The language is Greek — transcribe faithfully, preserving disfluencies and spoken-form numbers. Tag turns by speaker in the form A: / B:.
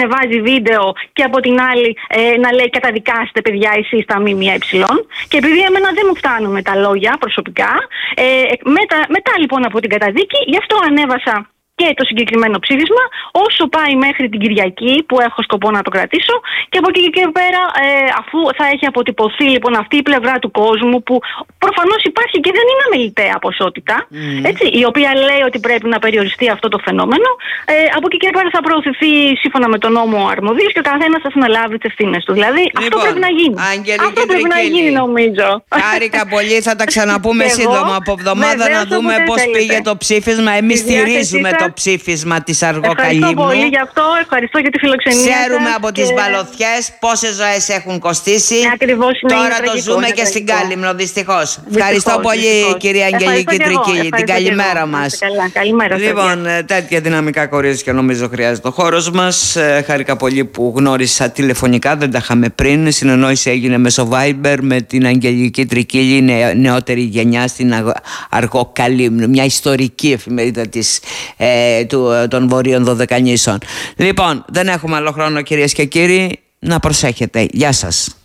A: ανεβάζει βίντεο και από την άλλη ε, να λέει καταδικάστε παιδιά εσείς τα ΜΜΕ. Και επειδή εμένα δεν μου φτάνουν τα λόγια προσωπικά, ε, μετα, μετά λοιπόν από την καταδίκη, γι' αυτό ανέβασα και το συγκεκριμένο ψήφισμα, όσο πάει μέχρι την Κυριακή, που έχω σκοπό να το κρατήσω, και από εκεί και πέρα, ε, αφού θα έχει αποτυπωθεί λοιπόν αυτή η πλευρά του κόσμου, που προφανώς υπάρχει και δεν είναι αμεληταία ποσότητα, mm. έτσι, η οποία λέει ότι πρέπει να περιοριστεί αυτό το φαινόμενο, ε, από εκεί και πέρα θα προωθηθεί σύμφωνα με τον νόμο αρμοδίως και ο καθένας θα αναλάβει τις ευθύνες του. Δηλαδή, λοιπόν, αυτό πρέπει να γίνει.
B: Αγγελική
A: αυτό πρέπει να γίνει, νομίζω.
B: Χάρηκα πολύ, θα τα ξαναπούμε σύντομα από εβδομάδα να δούμε πώς πήγε το ψήφισμα. Εμείς στηρίζουμε το ψήφισμα της Αργοκαλύμνου.
A: Ευχαριστώ πολύ γι' αυτό, ευχαριστώ για τη φιλοξενία.
B: Ξέρουμε
A: σας
B: από
A: και...
B: τις μπαλωθιές πόσες ζωές έχουν κοστίσει.
A: Ακριβώς, είναι
B: Τώρα
A: είναι
B: το
A: τραγικό,
B: ζούμε
A: είναι
B: και στην Κάλυμνο, δυστυχώς.
A: Δυστυχώς,
B: Ευχαριστώ πολύ,
A: δυστυχώς.
B: κυρία Αγγελική Τρικίλη. Την καλημέρα μας.
A: Καλημέρα.
B: Λοιπόν, τέτοια δυναμικά κορίτσια νομίζω χρειάζεται ο χώρος μας. Χάρηκα πολύ που γνώρισα τηλεφωνικά, δεν τα είχαμε πριν. Συνεννόηση έγινε μέσω Viber με την Αγγελική Τρικίλη, νεότερη γενιά στην Αργοκαλύμνου. Μια ιστορική εφημερίδα της, ε, του, των Βορείων Δωδεκανήσων. Λοιπόν, δεν έχουμε άλλο χρόνο, κυρίες και κύριοι. Να προσέχετε. Γεια σας.